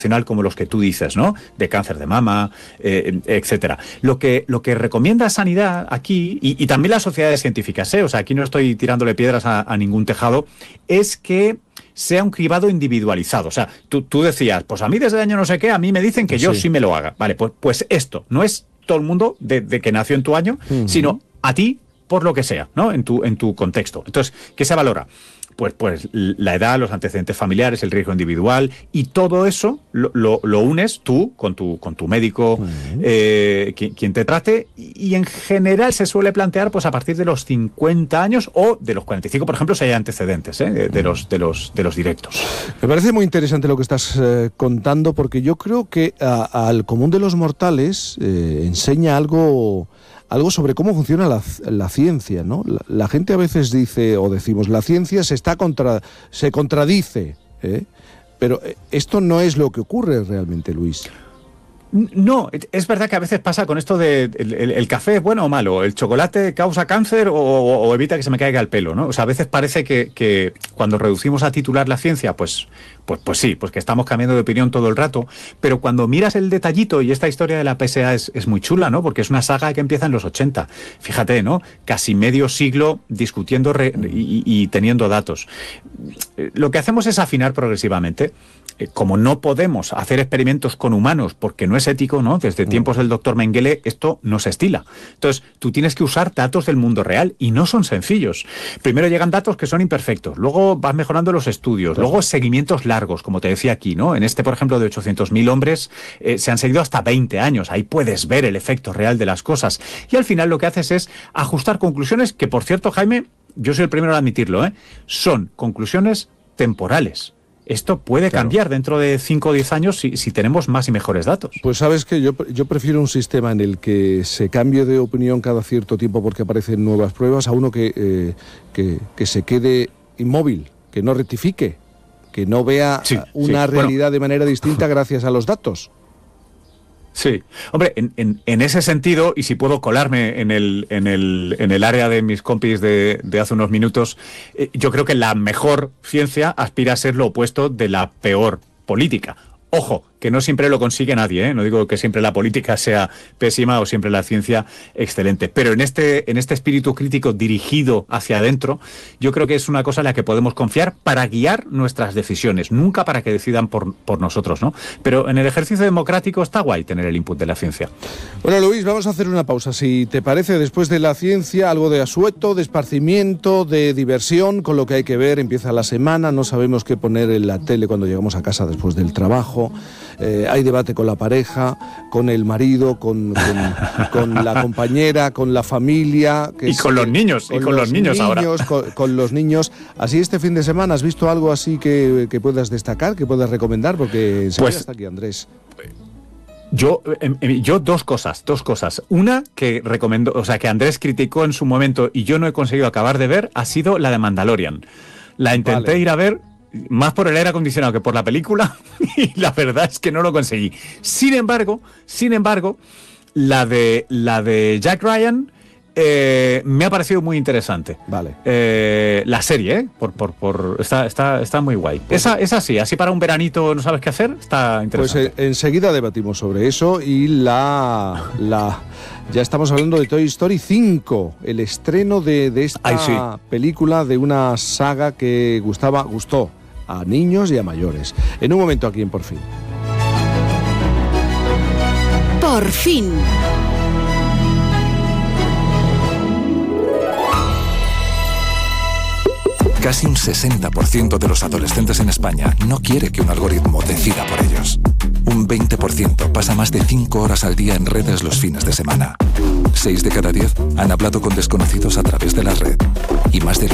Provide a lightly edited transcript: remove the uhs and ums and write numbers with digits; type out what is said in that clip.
como los que tú dices, ¿no? De cáncer de mama, etcétera. Lo que recomienda Sanidad aquí, y también las sociedades científicas, o sea, aquí no estoy tirándole piedras a ningún tejado, es que sea un cribado individualizado. O sea, tú decías, pues a mí desde el año no sé qué, a mí me dicen que yo sí me lo haga. Vale, pues esto no es todo el mundo de que nació en tu año, sino a ti por lo que sea, ¿no? En tu contexto. Entonces, ¿qué se valora? Pues la edad, los antecedentes familiares, el riesgo individual, y todo eso lo unes tú con tu médico, quien te trate, y en general se suele plantear pues a partir de los 50 años o de los 45, por ejemplo, si hay antecedentes de los directos. Me parece muy interesante lo que estás contando, porque yo creo que al común de los mortales enseña algo sobre cómo funciona la ciencia, ¿no? La gente a veces dice, o decimos, la ciencia se contradice, pero esto no es lo que ocurre realmente, Luis. No, es verdad que a veces pasa con esto de el café es bueno o malo, el chocolate causa cáncer o evita que se me caiga el pelo, ¿no? O sea, a veces parece que cuando reducimos a titular la ciencia, pues sí, pues que estamos cambiando de opinión todo el rato, pero cuando miras el detallito, y esta historia de la PSA es muy chula, ¿no? Porque es una saga que empieza en los 80. Fíjate, ¿no? Casi medio siglo discutiendo y teniendo datos. Lo que hacemos es afinar progresivamente. Como no podemos hacer experimentos con humanos porque no es ético, ¿no? Desde tiempos del doctor Mengele esto no se estila. Entonces, tú tienes que usar datos del mundo real y no son sencillos. Primero llegan datos que son imperfectos, luego vas mejorando los estudios, luego seguimientos largos, como te decía aquí, ¿no? En por ejemplo, de 800.000 hombres se han seguido hasta 20 años. Ahí puedes ver el efecto real de las cosas. Y al final lo que haces es ajustar conclusiones que, por cierto, Jaime, yo soy el primero a admitirlo, son conclusiones temporales. Esto puede cambiar dentro de 5 o 10 años si tenemos más y mejores datos. Pues sabes que yo prefiero un sistema en el que se cambie de opinión cada cierto tiempo porque aparecen nuevas pruebas a uno que se quede inmóvil, que no rectifique, que no vea una realidad de manera distinta gracias a los datos. Sí, hombre, en ese sentido, y si puedo colarme en el área de mis compis de hace unos minutos, yo creo que la mejor ciencia aspira a ser lo opuesto de la peor política. Ojo, que no siempre lo consigue nadie, no digo que siempre la política sea pésima o siempre la ciencia excelente, pero en este espíritu crítico dirigido hacia adentro, yo creo que es una cosa en la que podemos confiar para guiar nuestras decisiones, nunca para que decidan por nosotros, ¿no? Pero en el ejercicio democrático está guay tener el input de la ciencia. Bueno, Luis, vamos a hacer una pausa. Si te parece, después de la ciencia, algo de asueto, de esparcimiento, de diversión, con lo que hay que ver. Empieza la semana, no sabemos qué poner en la tele cuando llegamos a casa después del trabajo. Hay debate con la pareja, con el marido, con la compañera, con la familia. Y con los niños, ahora. Con los niños. Así este fin de semana, ¿has visto algo así que puedas destacar, que puedas recomendar? Porque enseguida está aquí Andrés. Yo dos cosas. Una que recomiendo, o sea, que Andrés criticó en su momento y yo no he conseguido acabar de ver, ha sido la de Mandalorian. La intenté ir a ver más por el aire acondicionado que por la película y la verdad es que no lo conseguí. Sin embargo, la de Jack Ryan me ha parecido muy interesante. Vale. La serie, está muy guay. Esa sí, así para un veranito no sabes qué hacer, está interesante. Pues enseguida debatimos sobre eso y ya estamos hablando de Toy Story 5, el estreno de esta película, de una saga que gustó a niños y a mayores. En un momento aquí en Por Fin. Por fin. Casi un 60% de los adolescentes en España no quiere que un algoritmo decida por ellos. Un 20% pasa más de 5 horas al día en redes los fines de semana. 6 de cada 10 han hablado con desconocidos a través de la red. Y más de